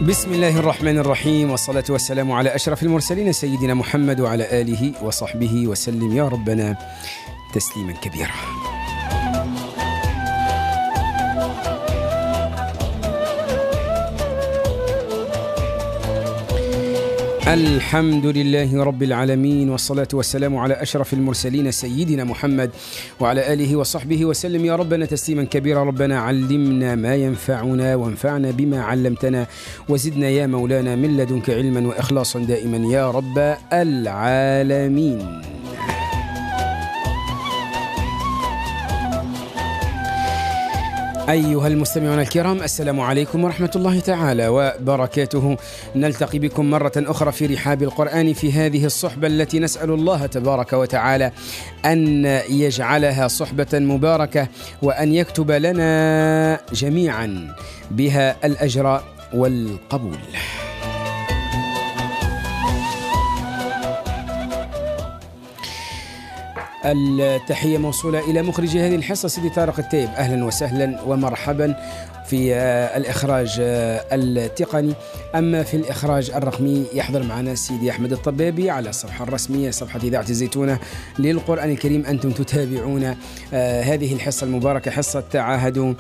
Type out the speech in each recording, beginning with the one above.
بسم الله الرحمن الرحيم، والصلاة والسلام على أشرف المرسلين سيدنا محمد وعلى آله وصحبه وسلم يا ربنا تسليما كبيرا. الحمد لله رب العالمين، والصلاة والسلام على أشرف المرسلين سيدنا محمد وعلى آله وصحبه وسلم يا ربنا تسليما كبيرا. ربنا علمنا ما ينفعنا وانفعنا بما علمتنا، وزدنا يا مولانا من لدنك علما وإخلاصا دائما يا رب العالمين. أيها المستمعون الكرام، السلام عليكم ورحمة الله تعالى وبركاته. نلتقي بكم مرة أخرى في رحاب القرآن في هذه الصحبة التي نسأل الله تبارك وتعالى أن يجعلها صحبة مباركة، وأن يكتب لنا جميعا بها الأجر والقبول. التحية موصولة إلى مخرج هذه الحصة سيدي طارق التيب، أهلا وسهلا ومرحبا في الإخراج التقني. أما في الإخراج الرقمي يحضر معنا سيدي أحمد الطبابي على الصفحة الرسمية، صفحة إذاعة الزيتونة للقرآن الكريم. أنتم تتابعون هذه الحصة المباركة، حصة تعاهد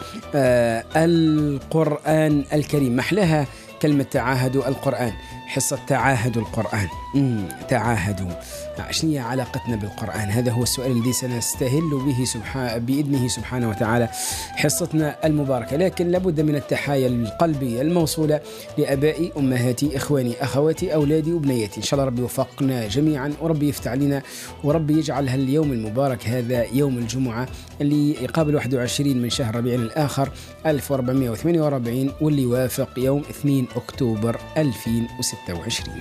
القرآن الكريم. محلاها كلمة تعاهد القرآن، حصة تعاهد القرآن. تعاهدوا، شنو علاقتنا بالقرآن؟ هذا هو السؤال الذي سنستهل به بإذنه سبحانه وتعالى حصتنا المباركة. لكن لابد من التحايا القلبية الموصولة لأبائي، أمهاتي، إخواني، أخواتي، أولادي وبنياتي. إن شاء الله ربي يوفقنا جميعا، وربي يفتح علينا، وربي يجعل هاليوم المبارك هذا يوم الجمعة اللي يقابل 21 من شهر ربيع الآخر 1448، واللي يوافق يوم 2 أكتوبر 2026.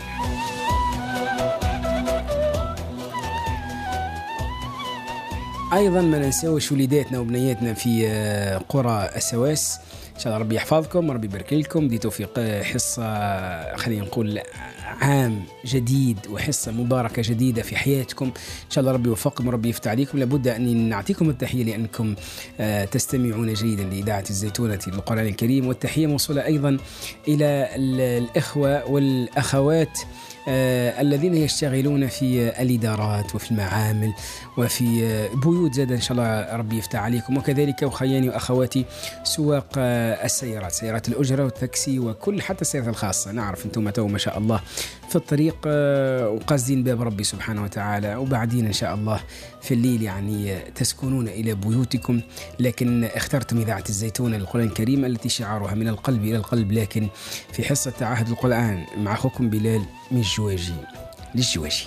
أيضا ما ننساوش وليداتنا وبنياتنا في قرى السواس. إن شاء الله ربي يحفظكم وربي يبارك لكم. دي توفيق حصة، خلينا نقول عام جديد وحصة مباركة جديدة في حياتكم. إن شاء الله ربي يوفقكم وربي يفتح عليكم. لابد أن نعطيكم التحية لأنكم تستمعون جيدا لإذاعة الزيتونة للقرآن الكريم. والتحية موصولة أيضا إلى الإخوة والأخوات الذين يشتغلون في الإدارات وفي المعامل وفي بيوت زاد. إن شاء الله ربي يفتح عليكم. وكذلك أخياني وأخواتي سواق السيارات، سيارات الأجرة والتاكسي وكل، حتى السيارات الخاصة. نعرف أنتم تو ما شاء الله في الطريق وقاصدين باب ربي سبحانه وتعالى، وبعدين إن شاء الله في الليل يعني تسكنون إلى بيوتكم، لكن اخترتم إذاعة الزيتونة للقرآن الكريم التي شعارها من القلب إلى القلب. لكن في حصة تعاهد القرآن مع أخوكم بلال من الجواجي للجواجي.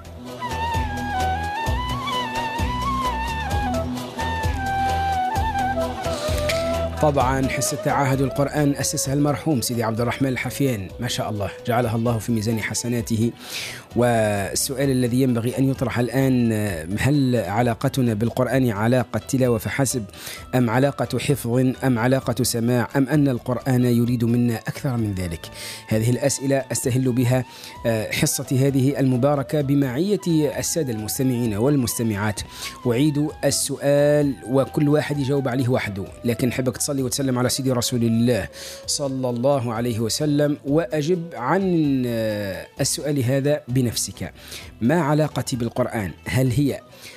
طبعا حصة تعاهد القرآن أسسها المرحوم سيدي عبد الرحمن الحفيان، ما شاء الله، جعلها الله في ميزان حسناته. والسؤال الذي ينبغي أن يطرح الآن، هل علاقتنا بالقرآن علاقة تلاوة فحسب، أم علاقة حفظ، أم علاقة سماع، أم أن القرآن يريد منا أكثر من ذلك؟ هذه الأسئلة أستهل بها حصتي هذه المباركة بمعية السادة المستمعين والمستمعات. أعيد السؤال وكل واحد يجاوب عليه وحده، لكن حبك تصلي وتسلم على سيدي رسول الله صلى الله عليه وسلم، وأجب عن السؤال هذا بنفسك. ما علاقتي بالقرآن؟ هل هي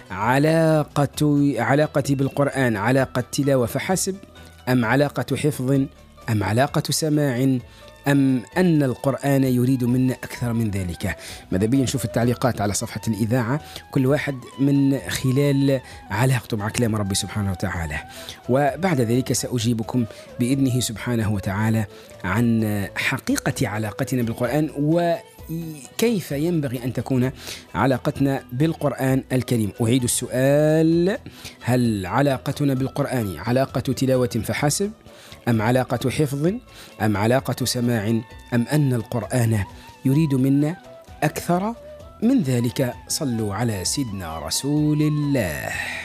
علاقتي بالقرآن علاقة تلاوة فحسب، أم علاقة حفظ، أم علاقة سماع، أم أن القرآن يريد منا أكثر من ذلك؟ ماذا بي نشوف التعليقات على صفحة الإذاعة، كل واحد من خلال علاقته مع كلام ربي سبحانه وتعالى. وبعد ذلك سأجيبكم بإذنه سبحانه وتعالى عن حقيقة علاقتنا بالقرآن، وكيف ينبغي أن تكون علاقتنا بالقرآن الكريم. أعيد السؤال: هل علاقتنا بالقرآن علاقة تلاوة فحسب، أم علاقة حفظ، أم علاقة سماع، أم أن القرآن يريد منا أكثر من ذلك؟ صلوا على سيدنا رسول الله.